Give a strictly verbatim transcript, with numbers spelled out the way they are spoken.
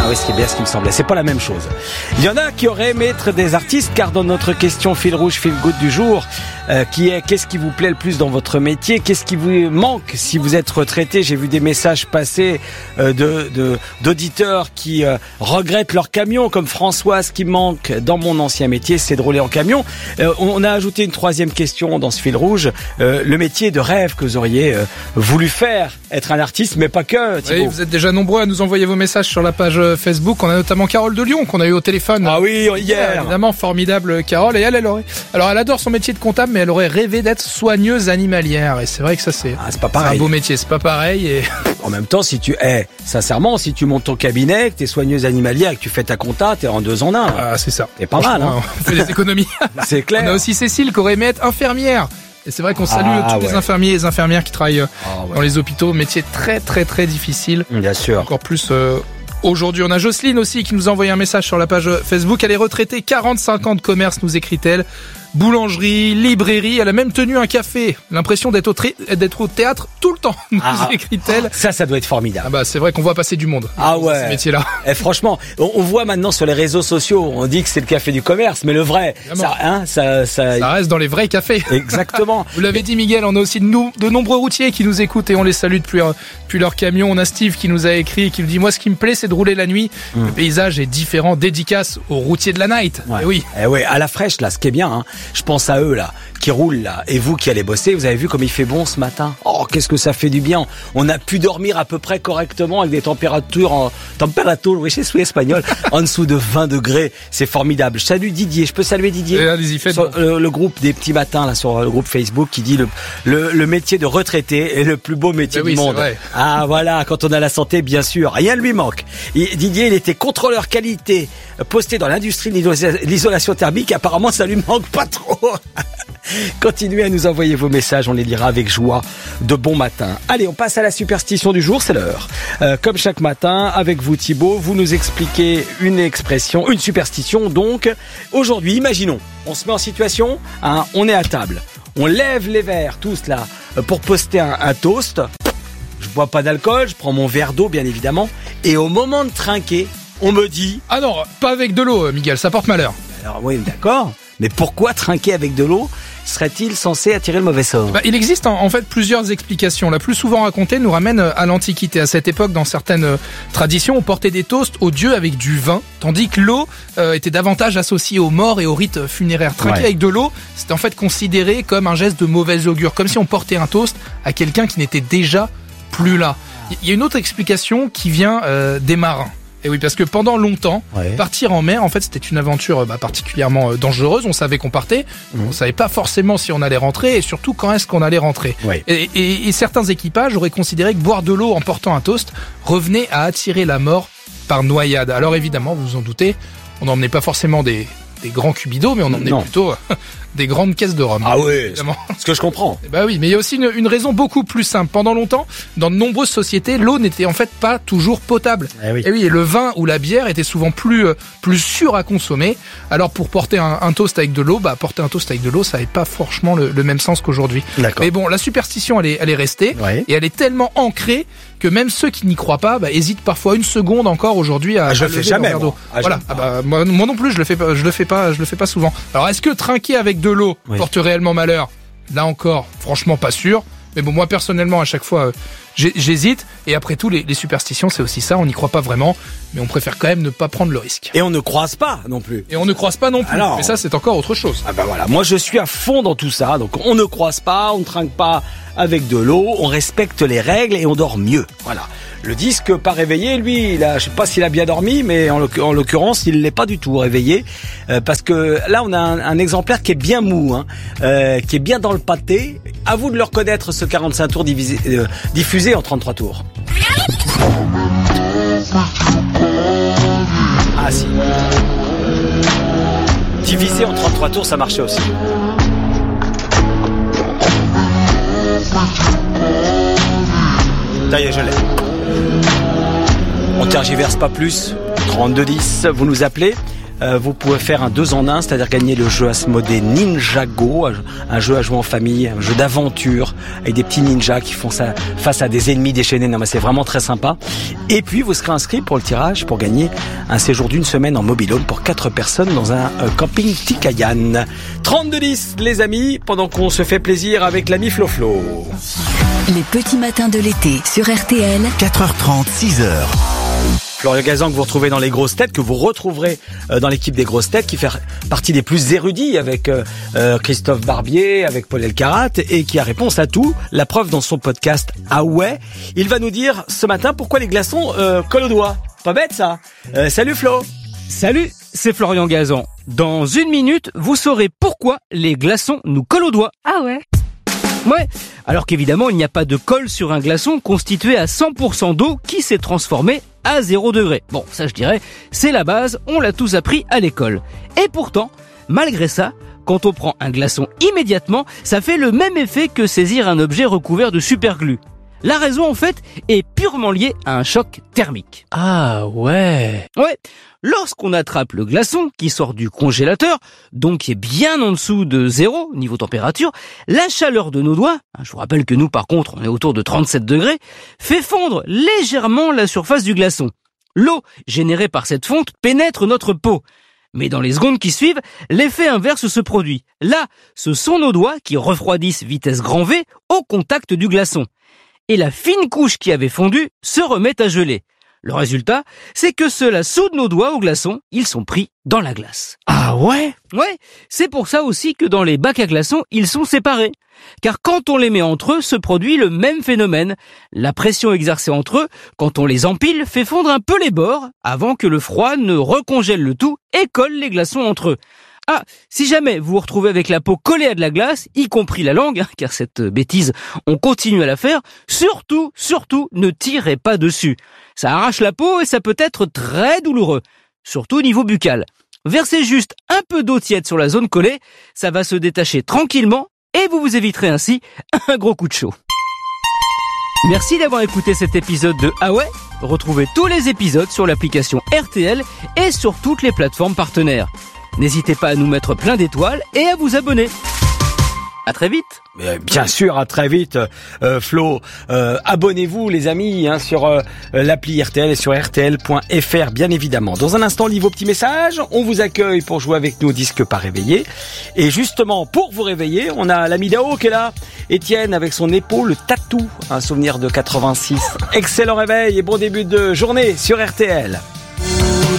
oui, c'est bien ce qui me semblait. C'est pas la même chose. Il y en a qui auraient aimé être des artistes, car dans notre question fil rouge, fil good du jour, euh, qui est qu'est-ce qui vous plaît le plus dans votre métier? Qu'est-ce qui vous manque si vous êtes retraité? J'ai vu des messages passer euh, de, de d'auditeurs qui euh, regrettent leur camion, comme Françoise qui manque dans mon ancien métier, c'est de rouler en camion. Euh, on a ajouté une troisième question dans ce fil rouge, euh, le métier de rêve que vous auriez euh, voulu faire, être un artiste, mais pas que. Thibaut. Oui, vous êtes déjà nombreux à nous envoyer vos messages sur la page Facebook. On a notamment Carole de Lyon qu'on a eu au téléphone. Ah oui, hier. Ouais, évidemment, formidable Carole. Et elle, elle aurait. Alors, elle adore son métier de comptable, mais elle aurait rêvé d'être soigneuse animalière. Et c'est vrai que ça, c'est. Ah, c'est pas pareil. C'est un beau métier, c'est pas pareil. Et en même temps, si tu es, eh, sincèrement, si tu montes ton cabinet, que t'es soigneuse animalière, que tu fais ta compta, t'es en deux en un. Ah, c'est ça. C'est pas mal, hein. On fait des économies. C'est clair. On a aussi Cécile qui aurait aimé être infirmière. Et c'est vrai qu'on salue ah, tous ouais. les infirmiers et les infirmières qui travaillent ah, ouais. dans les hôpitaux. Métier très, très, très difficile. Bien sûr. Encore plus euh, aujourd'hui. On a Jocelyne aussi qui nous a envoyé un message sur la page Facebook. Elle est retraitée, quarante-cinq ans de commerce, nous écrit-elle. Boulangerie, librairie, elle a même tenu un café. L'impression d'être au, tri- d'être au théâtre tout le temps, nous ah, écrit-elle. Ça, ça doit être formidable. Ah bah c'est vrai qu'on voit passer du monde. Ah ouais. Dans ce métier-là. Et franchement, on, on voit maintenant sur les réseaux sociaux, on dit que c'est le café du commerce, mais le vrai, ça, hein, ça, ça, ça reste dans les vrais cafés. Exactement. Vous l'avez dit, Miguel, on a aussi de, nous, de nombreux routiers qui nous écoutent et on les salue depuis, depuis leur camion. On a Steve qui nous a écrit et qui nous dit, moi, ce qui me plaît, c'est de rouler la nuit. Mmh. Le paysage est différent. Dédicace aux routiers de la night. Ouais. Et oui. Et ouais, à la fraîche, là, ce qui est bien, hein, je pense à eux, là, qui roulent là, et vous qui allez bosser, vous avez vu comme il fait bon ce matin. Oh, qu'est-ce que ça fait du bien. On a pu dormir à peu près correctement avec des températures en température, oui, je suis espagnol, en dessous de vingt degrés. C'est formidable. Salut Didier, je peux saluer Didier. Et allez-y, faites sur le, le groupe des petits matins là sur le groupe Facebook qui dit le le, le métier de retraité est le plus beau métier Mais du oui, monde. c'est vrai. Ah voilà, quand on a la santé, bien sûr, rien ne lui manque. Et Didier, il était contrôleur qualité posté dans l'industrie de l'isolation thermique. Apparemment, ça lui manque pas trop. Continuez à nous envoyer vos messages, on les lira avec joie de bon matin. Allez, on passe à la superstition du jour, c'est l'heure. Euh, comme chaque matin, avec vous Thibaut, vous nous expliquez une expression, une superstition. Donc, aujourd'hui, imaginons, on se met en situation, hein, on est à table, on lève les verres, tous là, pour poster un, un toast. Je bois pas d'alcool, je prends mon verre d'eau, bien évidemment, et au moment de trinquer, on me dit... Ah non, pas avec de l'eau, Miguel, ça porte malheur. Alors oui, d'accord, mais pourquoi trinquer avec de l'eau serait-il censé attirer le mauvais sort? Bah, il existe en, en fait plusieurs explications. La plus souvent racontée nous ramène à l'Antiquité. À cette époque, dans certaines euh, traditions, on portait des toasts aux dieux avec du vin, tandis que l'eau euh, était davantage associée aux morts et aux rites funéraires. Trinquer ouais. avec de l'eau, c'était en fait considéré comme un geste de mauvais augure, comme si on portait un toast à quelqu'un qui n'était déjà plus là. Il y a une autre explication qui vient euh, des marins. Et oui, parce que pendant longtemps, ouais. partir en mer, en fait, c'était une aventure bah, particulièrement dangereuse. On savait qu'on partait, mmh. on savait pas forcément si on allait rentrer et surtout quand est-ce qu'on allait rentrer. Ouais. Et, et, et certains équipages auraient considéré que boire de l'eau en portant un toast revenait à attirer la mort par noyade. Alors évidemment, vous vous en doutez, on n'emmenait pas forcément des, des grands cubes d'eau, mais on emmenait non. plutôt des grandes caisses de rhum. Ah oui, évidemment. Ce que je comprends. Bah oui, mais il y a aussi une, une raison beaucoup plus simple. Pendant longtemps, dans de nombreuses sociétés, l'eau n'était en fait pas toujours potable. Eh oui. Et oui, et le vin ou la bière était souvent plus plus sûr à consommer. Alors pour porter un, un toast avec de l'eau, bah porter un toast avec de l'eau, ça n'avait pas franchement le, le même sens qu'aujourd'hui. D'accord. Mais bon, la superstition, elle est elle est restée ouais. et elle est tellement ancrée que même ceux qui n'y croient pas bah, hésitent parfois une seconde encore aujourd'hui à. Ah, je à le fais jamais. Moi. Ah, voilà. Ah, bah, moi, moi non plus, je le fais pas. Je le fais pas. Je le fais pas souvent. Alors est-ce que trinquer avec de l'eau oui. porte réellement malheur? Là encore, franchement pas sûr. Mais bon, moi personnellement, à chaque fois, euh, j'hésite. Et après tout, les, les superstitions, c'est aussi ça. On n'y croit pas vraiment, mais on préfère quand même ne pas prendre le risque. Et on ne croise pas non plus. Et on ne croise pas non plus. Alors, mais ça, c'est encore autre chose. Ah bah voilà. Moi, je suis à fond dans tout ça. Donc, on ne croise pas, on ne trinque pas avec de l'eau, on respecte les règles et on dort mieux. Voilà. Le disque pas réveillé, lui, il a, je sais pas s'il a bien dormi, mais en l'occurrence, il l'est pas du tout réveillé, euh, parce que là, on a un, un exemplaire qui est bien mou, hein, euh, qui est bien dans le pâté. À vous de le reconnaître, ce quarante-cinq tours divisé, euh, diffusé en trente-trois tours. Ah si. Divisé en trente-trois tours, ça marchait aussi. Ça y est, je l'ai. On tergiverse pas plus. trente-deux dix, vous nous appelez. euh, vous pouvez faire un deux en un, c'est-à-dire gagner le jeu Asmodée Ninjago, un jeu à jouer en famille, un jeu d'aventure avec des petits ninjas qui font ça face à des ennemis déchaînés. Non mais c'est vraiment très sympa. Et puis vous serez inscrit pour le tirage pour gagner un séjour d'une semaine en mobil-home pour quatre personnes dans un euh, camping Tikayan. trente-deux dix les amis, pendant qu'on se fait plaisir avec l'ami Flo Flo. Les petits matins de l'été sur R T L. quatre heures trente, six heures. Florian Gazan que vous retrouvez dans les grosses têtes, que vous retrouverez dans l'équipe des grosses têtes, qui fait partie des plus érudits avec euh, Christophe Barbier, avec Paul Elkarat, et qui a réponse à tout. La preuve dans son podcast Ah ouais, il va nous dire ce matin pourquoi les glaçons euh, collent aux doigts. Pas bête ça. Euh, salut Flo. Salut, c'est Florian Gazan. Dans une minute, vous saurez pourquoi les glaçons nous collent aux doigts. Ah ouais. Ouais, alors qu'évidemment, il n'y a pas de colle sur un glaçon constitué à cent pour cent d'eau qui s'est transformé à zéro degré. Bon, ça je dirais, c'est la base, on l'a tous appris à l'école. Et pourtant, malgré ça, quand on prend un glaçon immédiatement, ça fait le même effet que saisir un objet recouvert de superglue. La raison, en fait, est purement liée à un choc thermique. Ah ouais. Ouais, lorsqu'on attrape le glaçon qui sort du congélateur, donc qui est bien en dessous de zéro niveau température, la chaleur de nos doigts, je vous rappelle que nous par contre on est autour de trente-sept degrés, fait fondre légèrement la surface du glaçon. L'eau générée par cette fonte pénètre notre peau. Mais dans les secondes qui suivent, l'effet inverse se produit. Là, ce sont nos doigts qui refroidissent vitesse grand V au contact du glaçon. Et la fine couche qui avait fondu se remet à geler. Le résultat, c'est que cela soude nos doigts au glaçon, ils sont pris dans la glace. Ah ouais? Ouais, c'est pour ça aussi que dans les bacs à glaçons, ils sont séparés. Car quand on les met entre eux, se produit le même phénomène. La pression exercée entre eux, quand on les empile, fait fondre un peu les bords, avant que le froid ne recongèle le tout et colle les glaçons entre eux. Ah, si jamais vous vous retrouvez avec la peau collée à de la glace, y compris la langue, car cette bêtise, on continue à la faire, surtout, surtout, ne tirez pas dessus. Ça arrache la peau et ça peut être très douloureux, surtout au niveau buccal. Versez juste un peu d'eau tiède sur la zone collée, ça va se détacher tranquillement et vous vous éviterez ainsi un gros coup de chaud. Merci d'avoir écouté cet épisode de Ah ouais. Retrouvez tous les épisodes sur l'application R T L et sur toutes les plateformes partenaires. N'hésitez pas à nous mettre plein d'étoiles et à vous abonner. À très vite. Mais bien sûr, à très vite, euh, Flo. Euh, abonnez-vous, les amis, hein, sur euh, l'appli R T L et sur R T L point F R, bien évidemment. Dans un instant, on lit vos petits messages. On vous accueille pour jouer avec nous au disque pas réveillé. Et justement, pour vous réveiller, on a l'ami Dao qui est là. Étienne avec son épaule tatou, un souvenir de quatre-vingt-six. Excellent réveil et bon début de journée sur R T L.